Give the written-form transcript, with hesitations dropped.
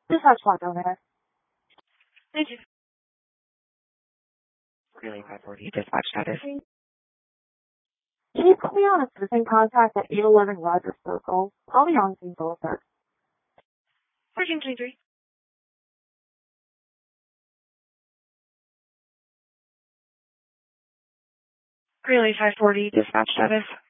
Dispatch lock over there. Thank you. Greeley 540, dispatch status. Can you put me on a citizen contact at 811 Rogers Circle? I'll be on scene for a sec. 1423. Greeley 540, dispatch status.